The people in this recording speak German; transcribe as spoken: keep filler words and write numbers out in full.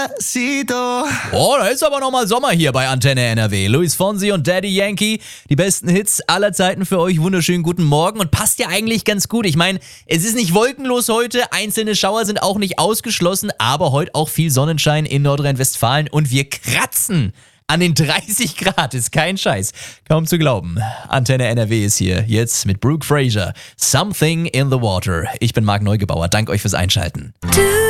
Despacito. Oh, da ist aber nochmal Sommer hier bei Antenne N R W. Luis Fonsi und Daddy Yankee, die besten Hits aller Zeiten für euch. Wunderschönen guten Morgen und passt ja eigentlich ganz gut. Ich meine, es ist nicht wolkenlos heute, einzelne Schauer sind auch nicht ausgeschlossen, aber heute auch viel Sonnenschein in Nordrhein-Westfalen und wir kratzen an den dreißig Grad, ist kein Scheiß. Kaum zu glauben. Antenne N R W ist hier, jetzt mit Brooke Fraser. Something in the Water. Ich bin Marc Neugebauer, danke euch fürs Einschalten. Du